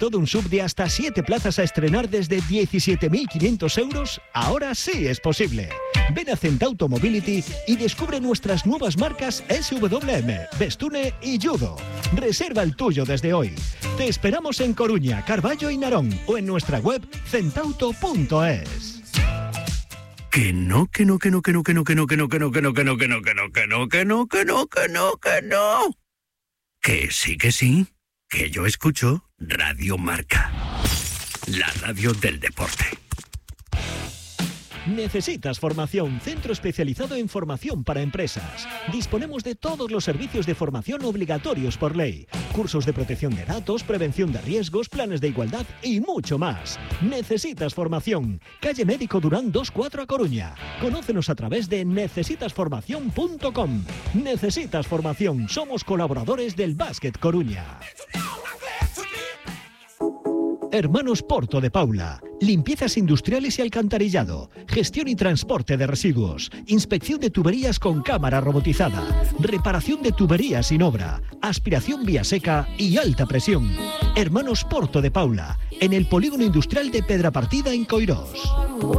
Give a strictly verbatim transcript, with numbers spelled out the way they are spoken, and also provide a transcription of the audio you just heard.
Todo un sub de hasta siete plazas a estrenar desde diecisiete mil quinientos euros, ahora sí es posible. Ven a Centauto Mobility y descubre nuestras nuevas marcas S W M, Bestune y Judo. Reserva el tuyo desde hoy. Te esperamos en Coruña, Carballo y Narón o en nuestra web centauto punto es. Que no, que no, que no, que no, que no, que no, que no, que no, que no, que no, que no, que no, que no, que no, que no, que no, que no. Que sí, que sí, que yo escucho Radio Marca, la radio del deporte. ¿Necesitas formación? Centro especializado en formación para empresas. Disponemos de todos los servicios de formación obligatorios por ley. Cursos de protección de datos, prevención de riesgos, planes de igualdad y mucho más. ¿Necesitas formación? Calle Médico Durán dos cuatro a Coruña. Conócenos a través de necesitas formación punto com. Necesitas formación. Somos colaboradores del Básquet Coruña. Hermanos Porto de Paula. Limpiezas industriales y alcantarillado. Gestión y transporte de residuos. Inspección de tuberías con cámara robotizada. Reparación de tuberías sin obra. Aspiración vía seca y alta presión. Hermanos Porto de Paula. En el polígono industrial de Pedrapartida en Coirós.